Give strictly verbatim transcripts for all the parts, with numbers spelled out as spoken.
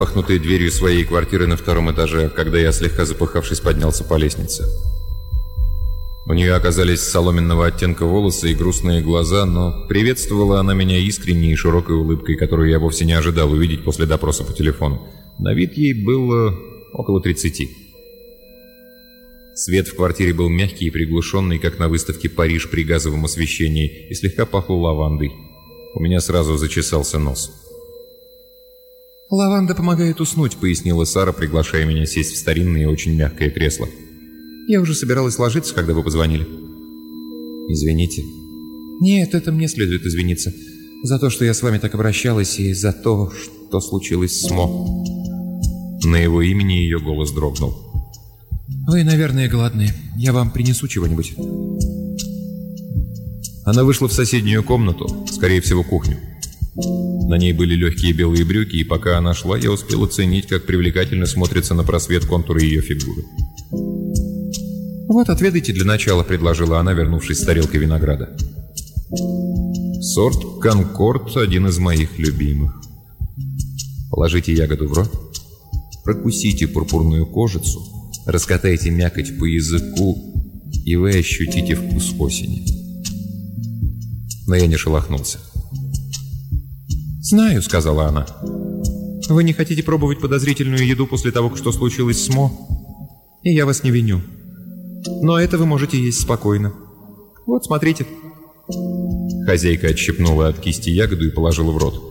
Пахнутой дверью своей квартиры на втором этаже, когда я, слегка запыхавшись, поднялся по лестнице. У нее оказались соломенного оттенка волосы и грустные глаза, но приветствовала она меня искренней и широкой улыбкой, которую я вовсе не ожидал увидеть после допроса по телефону. На вид ей было около тридцати. Свет в квартире был мягкий и приглушенный, как на выставке «Париж» при газовом освещении, и слегка пахло лавандой. У меня сразу зачесался нос. «Лаванда помогает уснуть», — пояснила Сара, приглашая меня сесть в старинное и очень мягкое кресло. «Я уже собиралась ложиться, когда вы позвонили». «Извините». «Нет, это мне следует извиниться. За то, что я с вами так обращалась, и за то, что случилось с Мо». На его имени ее голос дрогнул. «Вы, наверное, голодны. Я вам принесу чего-нибудь». Она вышла в соседнюю комнату, скорее всего, кухню. На ней были легкие белые брюки, и пока она шла, я успел оценить, как привлекательно смотрится на просвет контуры ее фигуры. «Вот, отведайте для начала», — предложила она, вернувшись с тарелкой винограда. Сорт «Конкорд» — один из моих любимых. Положите ягоду в рот, прокусите пурпурную кожицу, раскатайте мякоть по языку, и вы ощутите вкус осени. Но я не шелохнулся. «Знаю», — сказала она. «Вы не хотите пробовать подозрительную еду после того, что случилось с Мо, и я вас не виню. Но это вы можете есть спокойно. Вот, смотрите». Хозяйка отщипнула от кисти ягоду и положила в рот.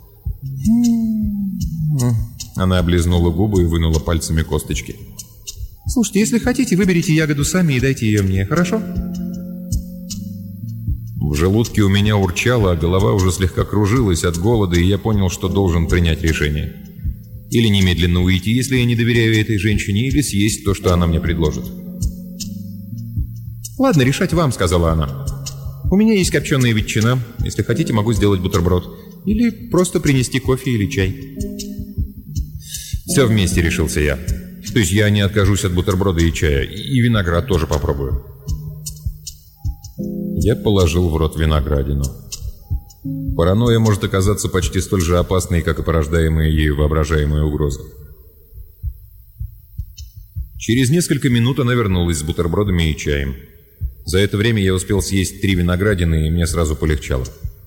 Она облизнула губы и вынула пальцами косточки. «Слушайте, если хотите, выберите ягоду сами и дайте ее мне, хорошо?» В желудке у меня урчало, а голова уже слегка кружилась от голода, и я понял, что должен принять решение. Или немедленно уйти, если я не доверяю этой женщине, или съесть то, что она мне предложит. «Ладно, решать вам», — сказала она. «У меня есть копченая ветчина. Если хотите, могу сделать бутерброд. Или просто принести кофе или чай». «Все вместе», — решился я. «То есть я не откажусь от бутерброда и чая. И виноград тоже попробую». Я положил в рот виноградину. Паранойя может оказаться почти столь же опасной, как и порождаемая ею воображаемая угроза. Через несколько минут она вернулась с бутербродами и чаем. За это время я успел съесть три виноградины, и мне сразу полегчало.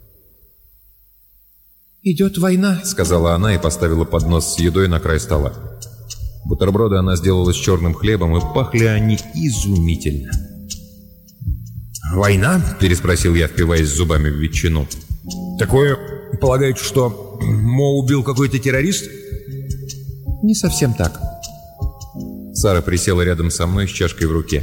«Идет война», — сказала она и поставила поднос с едой на край стола. Бутерброды она сделала с черным хлебом, и пахли они изумительно. «Война?» — переспросил я, впиваясь зубами в ветчину. «Такое, полагаете, что Мо убил какой-то террорист?» «Не совсем так». Сара присела рядом со мной с чашкой в руке.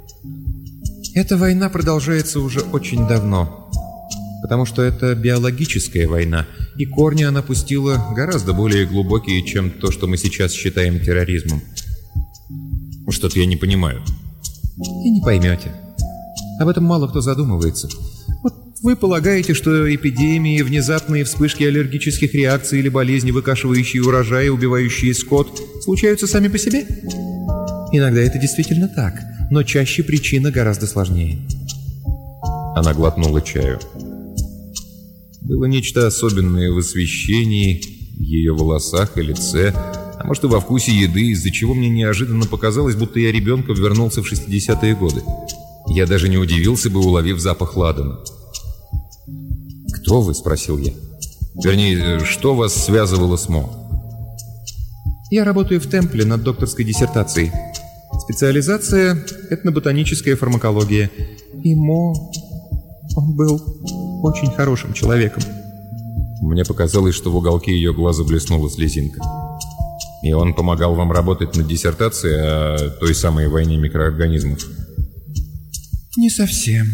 «Эта война продолжается уже очень давно, потому что это биологическая война, и корни она пустила гораздо более глубокие, чем то, что мы сейчас считаем терроризмом». «Что-то я не понимаю». «И не поймете. Об этом мало кто задумывается. Вот вы полагаете, что эпидемии, внезапные вспышки аллергических реакций или болезни, выкашивающие урожай, убивающие скот, случаются сами по себе? Иногда это действительно так, но чаще причина гораздо сложнее». Она глотнула чаю. Было нечто особенное в освещении, в ее волосах и лице, а может и во вкусе еды, из-за чего мне неожиданно показалось, будто я ребенком вернулся в шестидесятые годы. Я даже не удивился бы, уловив запах ладана. «Кто вы?» — спросил я. «Вернее, что вас связывало с Мо?» «Я работаю в Темпле над докторской диссертацией. Специализация — этноботаническая фармакология. И Мо... он был очень хорошим человеком». Мне показалось, что в уголке ее глаза блеснула слезинка. «И он помогал вам работать над диссертацией о той самой войне микроорганизмов?» «Не совсем.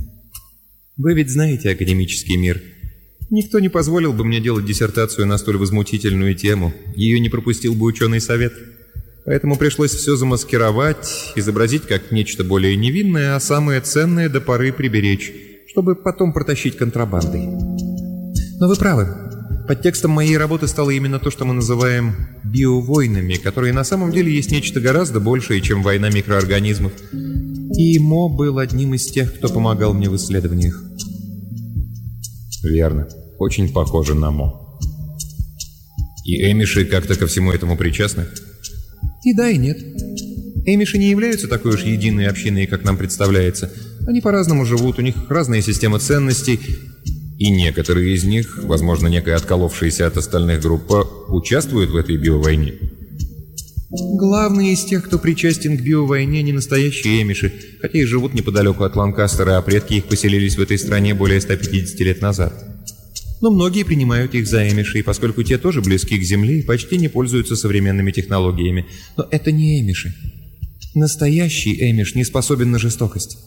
Вы ведь знаете академический мир. Никто не позволил бы мне делать диссертацию на столь возмутительную тему. Ее не пропустил бы ученый совет. Поэтому пришлось все замаскировать, изобразить как нечто более невинное, а самое ценное до поры приберечь, чтобы потом протащить контрабандой. Но вы правы. Под текстом моей работы стало именно то, что мы называем биовойнами, которые на самом деле есть нечто гораздо большее, чем война микроорганизмов. И Мо был одним из тех, кто помогал мне в исследованиях». «Верно. Очень похоже на Мо». И эмиши как-то ко всему этому причастны? И да, и нет. Эмиши не являются такой уж единой общиной, как нам представляется. Они по-разному живут, у них разная система ценностей. И некоторые из них, возможно, некая отколовшаяся от остальных группа, участвуют в этой биовойне. Главные из тех, кто причастен к биовойне, не настоящие эмиши, хотя и живут неподалеку от Ланкастера, а предки их поселились в этой стране более ста пятидесяти лет назад. Но многие принимают их за эмишей, поскольку те тоже близки к Земле и почти не пользуются современными технологиями. Но это не эмиши. Настоящий эмиш не способен на жестокость.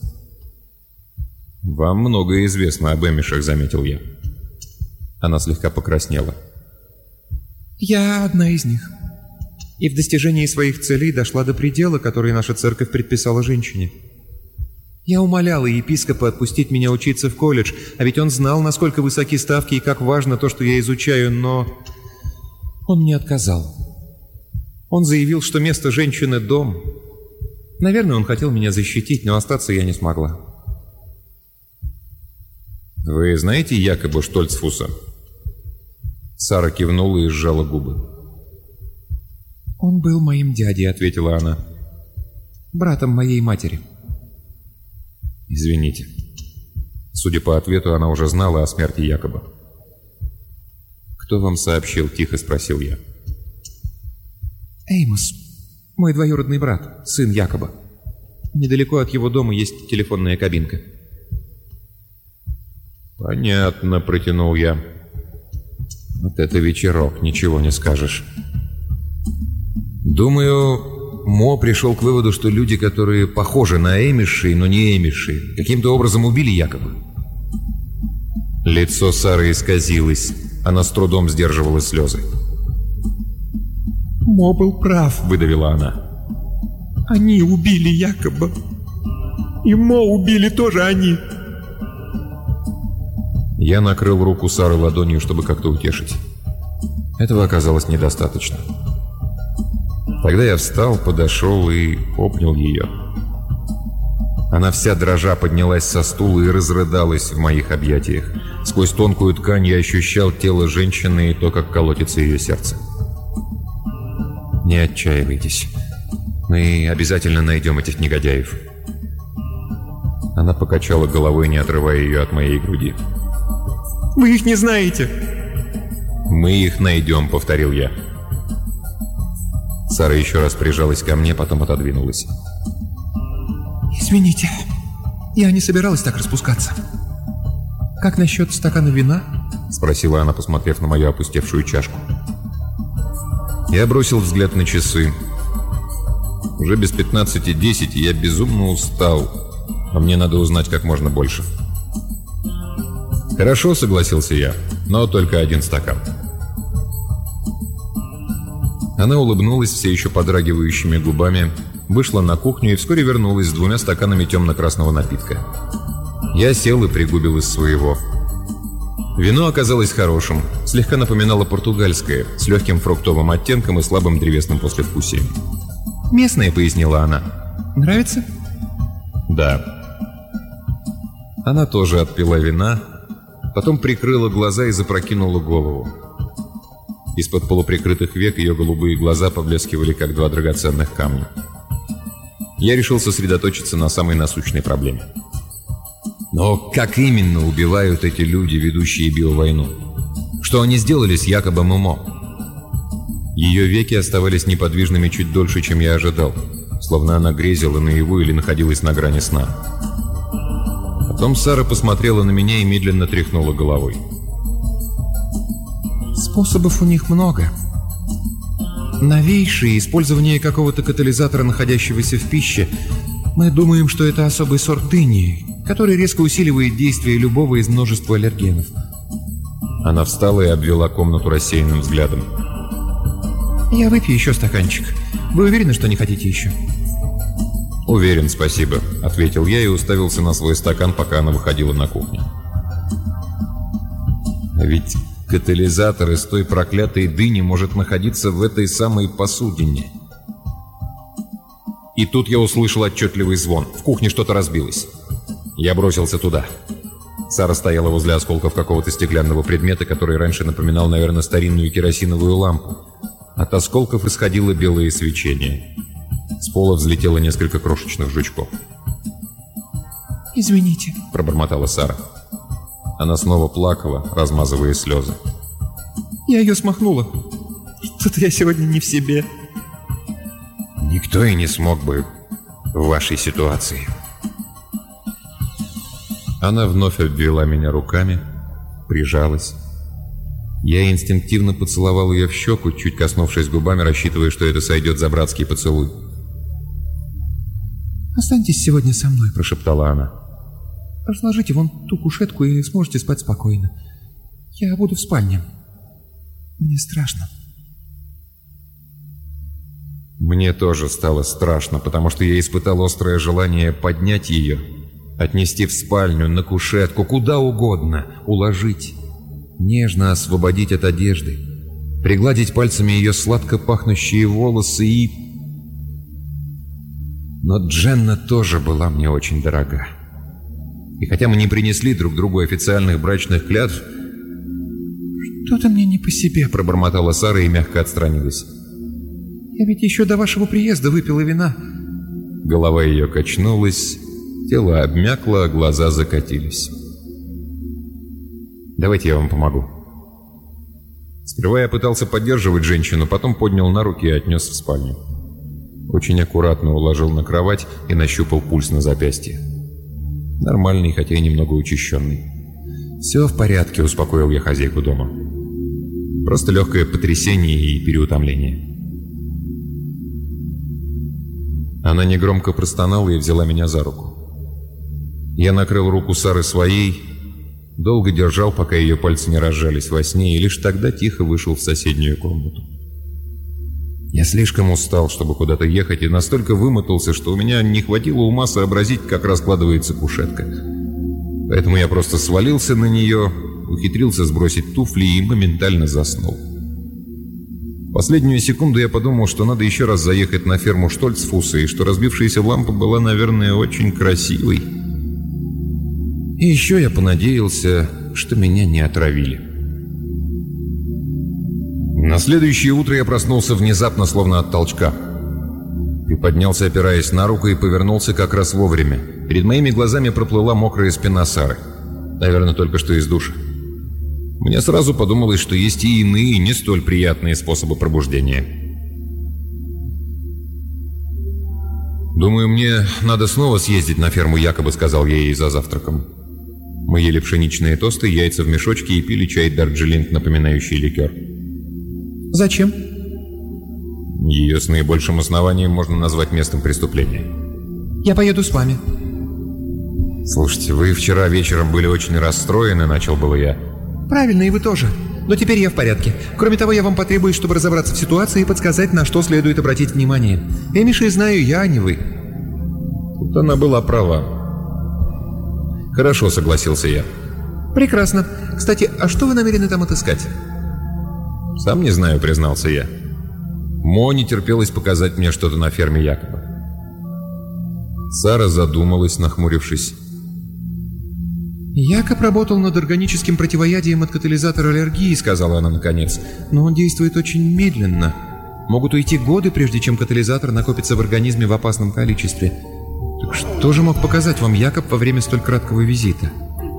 «Вам многое известно об эмишах», — заметил я. Она слегка покраснела. «Я одна из них. И в достижении своих целей дошла до предела, который наша церковь предписала женщине. Я умоляла епископа отпустить меня учиться в колледж, а ведь он знал, насколько высоки ставки и как важно то, что я изучаю, но он мне отказал. Он заявил, что место женщины — дом. Наверное, он хотел меня защитить, но остаться я не смогла». «Вы знаете Якоба Штольцфуса?» Сара кивнула и сжала губы. «Он был моим дядей», — ответила она. «Братом моей матери». «Извините». Судя по ответу, она уже знала о смерти Якоба. «Кто вам сообщил?» — тихо спросил я. «Эймос, мой двоюродный брат, сын Якоба. Недалеко от его дома есть телефонная кабинка». «Понятно», — протянул я. «Вот это вечерок, ничего не скажешь». Думаю, Мо пришел к выводу, что люди, которые похожи на эмишей, но не эмиши, каким-то образом убили Якоба. Лицо Сары исказилось. Она с трудом сдерживала слезы. «Мо был прав», — выдавила она. «Они убили Якоба. И Мо убили тоже они». Я накрыл руку Сары ладонью, чтобы как-то утешить. Этого оказалось недостаточно. Тогда я встал, подошел и обнял ее. Она вся дрожа поднялась со стула и разрыдалась в моих объятиях. Сквозь тонкую ткань я ощущал тело женщины и то, как колотится ее сердце. «Не отчаивайтесь. Мы обязательно найдем этих негодяев». Она покачала головой, не отрывая ее от моей груди. «Вы их не знаете!» «Мы их найдем», — повторил я. Сара еще раз прижалась ко мне, потом отодвинулась. «Извините, я не собиралась так распускаться. Как насчет стакана вина?» — спросила она, посмотрев на мою опустевшую чашку. Я бросил взгляд на часы. Уже без пятнадцати десять, и я безумно устал, а мне надо узнать как можно больше. «Хорошо», — согласился я, — «но только один стакан». Она улыбнулась все еще подрагивающими губами, вышла на кухню и вскоре вернулась с двумя стаканами темно-красного напитка. Я сел и пригубил из своего. Вино оказалось хорошим, слегка напоминало португальское, с легким фруктовым оттенком и слабым древесным послевкусием. «Местное», — пояснила она. «Нравится?» «Да». Она тоже отпила вина, потом прикрыла глаза и запрокинула голову. Из-под полуприкрытых век ее голубые глаза поблескивали, как два драгоценных камня. Я решил сосредоточиться на самой насущной проблеме. Но как именно убивают эти люди, ведущие биовойну? Что они сделали с Якобом и Мо? Ее веки оставались неподвижными чуть дольше, чем я ожидал, словно она грезила наяву или находилась на грани сна. Потом Сара посмотрела на меня и медленно тряхнула головой. «Способов у них много. Новейшее использование какого-то катализатора, находящегося в пище. Мы думаем, что это особый сорт дыни, который резко усиливает действие любого из множества аллергенов». Она встала и обвела комнату рассеянным взглядом. «Я выпью еще стаканчик. Вы уверены, что не хотите еще?» «Уверен, спасибо», — ответил я и уставился на свой стакан, пока она выходила на кухню. А ведь катализатор из той проклятой дыни может находиться в этой самой посудине. И тут я услышал отчетливый звон. В кухне что-то разбилось. Я бросился туда. Сара стояла возле осколков какого-то стеклянного предмета, который раньше напоминал, наверное, старинную керосиновую лампу. От осколков исходило белое свечение. С пола взлетело несколько крошечных жучков. «Извините», — пробормотала Сара. Она снова плакала, размазывая слезы. «Я ее смахнула. Что-то я сегодня не в себе». «Никто и не смог бы в вашей ситуации». Она вновь обвела меня руками, прижалась. Я инстинктивно поцеловал ее в щеку, чуть коснувшись губами, рассчитывая, что это сойдет за братский поцелуй. «Останьтесь сегодня со мной», — прошептала она. «Разложите вон ту кушетку и сможете спать спокойно. Я буду в спальне. Мне страшно». Мне тоже стало страшно, потому что я испытал острое желание поднять ее, отнести в спальню, на кушетку, куда угодно, уложить, нежно освободить от одежды, пригладить пальцами ее сладко пахнущие волосы и... Но Дженна тоже была мне очень дорога. И хотя мы не принесли друг другу официальных брачных клятв... «Что-то мне не по себе», — пробормотала Сара и мягко отстранилась. «Я ведь еще до вашего приезда выпила вина». Голова ее качнулась, тело обмякло, а глаза закатились. «Давайте я вам помогу». Сперва я пытался поддерживать женщину, потом поднял на руки и отнес в спальню. Очень аккуратно уложил на кровать и нащупал пульс на запястье. Нормальный, хотя и немного учащенный. «Все в порядке», — успокоил я хозяйку дома. «Просто легкое потрясение и переутомление». Она негромко простонала и взяла меня за руку. Я накрыл руку Сары своей, долго держал, пока ее пальцы не разжались во сне, и лишь тогда тихо вышел в соседнюю комнату. Я слишком устал, чтобы куда-то ехать, и настолько вымотался, что у меня не хватило ума сообразить, как раскладывается кушетка. Поэтому я просто свалился на нее, ухитрился сбросить туфли и моментально заснул. В последнюю секунду я подумал, что надо еще раз заехать на ферму Штольцфуса, и что разбившаяся лампа была, наверное, очень красивой. И еще я понадеялся, что меня не отравили. На следующее утро я проснулся внезапно, словно от толчка. Приподнялся, опираясь на руку, и повернулся как раз вовремя. Перед моими глазами проплыла мокрая спина Сары. Наверное, только что из душа. Мне сразу подумалось, что есть и иные, не столь приятные способы пробуждения. «Думаю, мне надо снова съездить на ферму Якоба», — сказал я ей за завтраком. Мы ели пшеничные тосты, яйца в мешочке и пили чай Дарджилинг, напоминающий ликер. «Зачем?» Ее с наибольшим основанием можно назвать местом преступления. «Я поеду с вами». «Слушайте, вы вчера вечером были очень расстроены», — начал было я. «Правильно, и вы тоже. Но теперь я в порядке. Кроме того, я вам потребуюсь, чтобы разобраться в ситуации и подсказать, на что следует обратить внимание. Эмиши знаю я, а не вы». Тут она была права. «Хорошо», — согласился я. «Прекрасно. Кстати, а что вы намерены там отыскать?» «Сам не знаю», — признался я. Мо не терпелось показать мне что-то на ферме Якоба. Сара задумалась, нахмурившись. «Якоб работал над органическим противоядием от катализатора аллергии», — сказала она наконец. «Но он действует очень медленно. Могут уйти годы, прежде чем катализатор накопится в организме в опасном количестве. Так что же мог показать вам Якоб во время столь краткого визита?»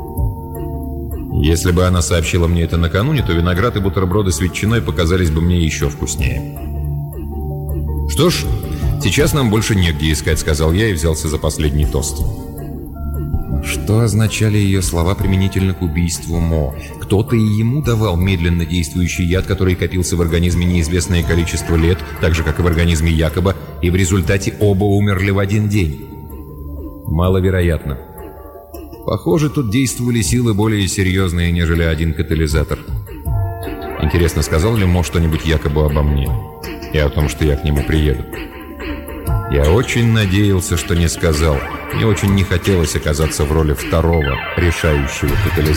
Если бы она сообщила мне это накануне, то виноград и бутерброды с ветчиной показались бы мне еще вкуснее. «Что ж, сейчас нам больше негде искать», — сказал я и взялся за последний тост. Что означали ее слова применительно к убийству Мо? Кто-то и ему давал медленно действующий яд, который копился в организме неизвестное количество лет, так же, как и в организме Якоба, и в результате оба умерли в один день. Маловероятно. Похоже, тут действовали силы более серьезные, нежели один катализатор. Интересно, сказал ли Мо что-нибудь Якобу обо мне? И о том, что я к нему приеду? Я очень надеялся, что не сказал. Мне очень не хотелось оказаться в роли второго, решающего катализатора.